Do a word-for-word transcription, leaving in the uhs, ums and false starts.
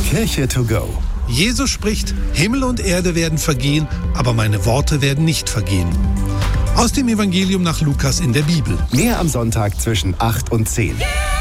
Kirche to go. Jesus spricht, Himmel und Erde werden vergehen, aber meine Worte werden nicht vergehen. Aus dem Evangelium nach Lukas in der Bibel. Mehr am Sonntag zwischen acht und zehn.